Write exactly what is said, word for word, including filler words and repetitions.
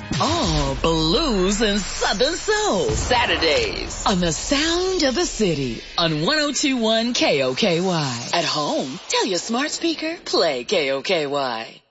All blues and southern soul. Saturdays on the Sound of the City on one oh two point one K O K Y. At home, tell your smart speaker, play K O K Y.